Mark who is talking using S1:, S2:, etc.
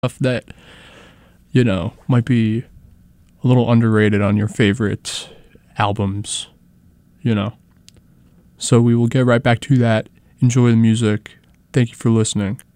S1: stuff that, might be a little underrated on your favorite albums, you know. So we will get right back to that. Enjoy the music. Thank you for listening.